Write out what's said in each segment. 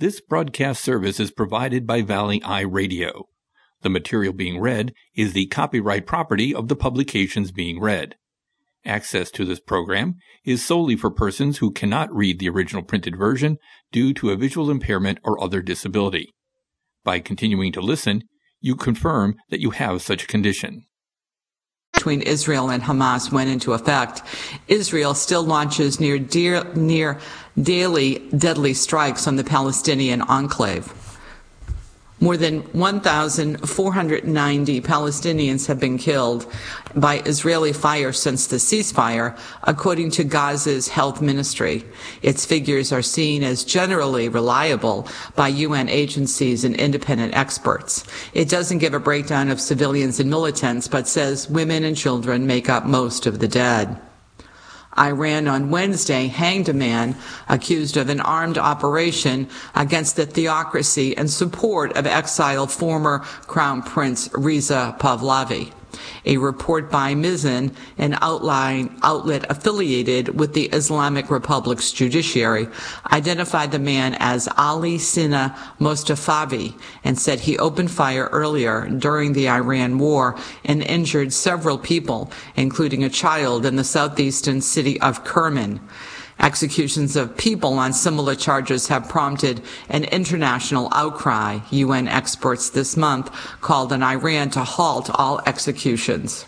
This broadcast service is provided by Valley Eye Radio. The material being read is the copyright property of the publications being read. Access to this program is solely for persons who cannot read the original printed version due to a visual impairment or other disability. By continuing to listen, you confirm that you have such a condition. Between Israel and Hamas went into effect, Israel still launches near daily deadly strikes on the Palestinian enclave. More than 1,490 Palestinians have been killed by Israeli fire since the ceasefire, according to Gaza's health ministry. Its figures are seen as generally reliable by UN agencies and independent experts. It doesn't give a breakdown of civilians and militants, but says women and children make up most of the dead. Iran on Wednesday hanged a man accused of an armed operation against the theocracy and support of exiled former Crown Prince Reza Pahlavi. A report by Mizan, an outlet affiliated with the Islamic Republic's judiciary, identified the man as Ali Sina Mostafavi and said he opened fire earlier during the Iran war and injured several people, including a child in the southeastern city of Kerman. Executions of people on similar charges have prompted an international outcry. UN experts this month called on Iran to halt all executions.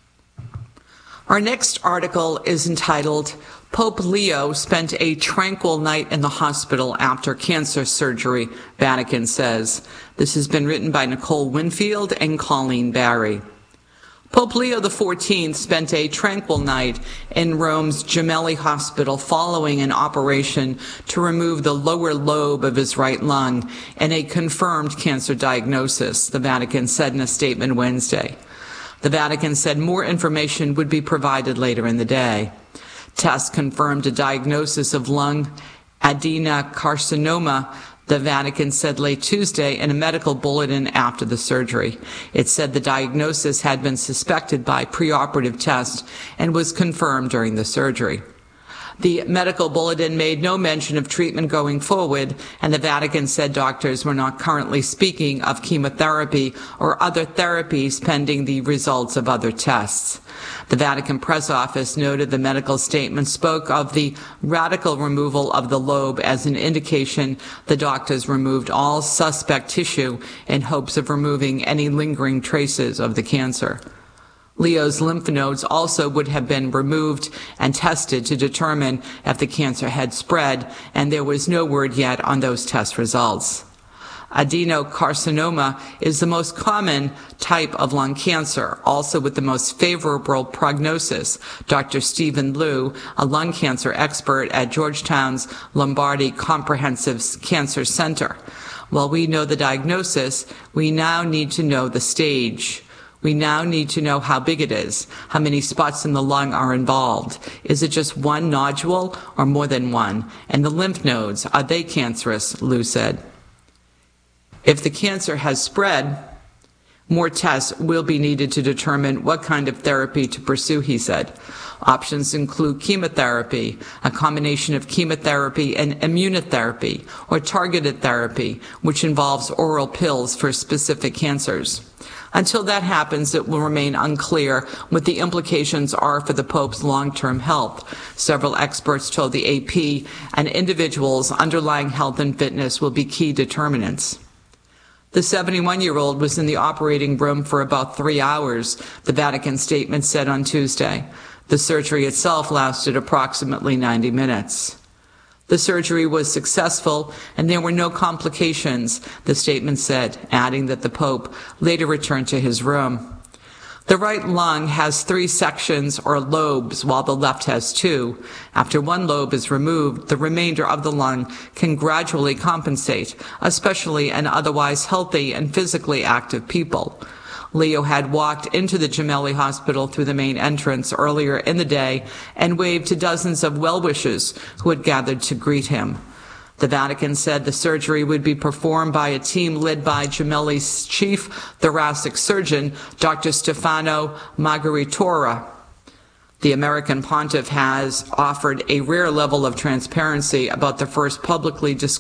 Our next article is entitled, Pope Leo Spent a Tranquil Night in the Hospital After Cancer Surgery, Vatican says. This has been written by Nicole Winfield and Colleen Barry. Pope Leo XIV spent a tranquil night in Rome's Gemelli Hospital following an operation to remove the lower lobe of his right lung and a confirmed cancer diagnosis, the Vatican said in a statement Wednesday. The Vatican said more information would be provided later in the day. Tests confirmed a diagnosis of lung adenocarcinoma, the Vatican said late Tuesday in a medical bulletin after the surgery. It said the diagnosis had been suspected by preoperative tests and was confirmed during the surgery. The medical bulletin made no mention of treatment going forward, and the Vatican said doctors were not currently speaking of chemotherapy or other therapies pending the results of other tests. The Vatican press office noted the medical statement spoke of the radical removal of the lobe as an indication the doctors removed all suspect tissue in hopes of removing any lingering traces of the cancer. Leo's lymph nodes also would have been removed and tested to determine if the cancer had spread, and there was no word yet on those test results. Adenocarcinoma is the most common type of lung cancer, also with the most favorable prognosis. Dr. Stephen Liu, a lung cancer expert at Georgetown's Lombardi Comprehensive Cancer Center. While we know the diagnosis, we now need to know the stage. We now need to know how big it is, how many spots in the lung are involved. Is it just one nodule or more than one? And the lymph nodes, are they cancerous? Liu said. If the cancer has spread, more tests will be needed to determine what kind of therapy to pursue, he said. Options include chemotherapy, a combination of chemotherapy and immunotherapy, or targeted therapy, which involves oral pills for specific cancers. Until that happens, it will remain unclear what the implications are for the Pope's long-term health. Several experts told the AP an individual's underlying health and fitness will be key determinants. The 71-year-old was in the operating room for about 3 hours, the Vatican statement said on Tuesday. The surgery itself lasted approximately 90 minutes. The surgery was successful and there were no complications, the statement said, adding that the Pope later returned to his room. The right lung has 3 sections or lobes, while the left has 2. After one lobe is removed, the remainder of the lung can gradually compensate, especially in otherwise healthy and physically active people. Leo had walked into the Gemelli Hospital through the main entrance earlier in the day and waved to dozens of well-wishers who had gathered to greet him. The Vatican said the surgery would be performed by a team led by Gemelli's chief thoracic surgeon, Dr. Stefano Margaritora. The American pontiff has offered a rare level of transparency about the first publicly disclosed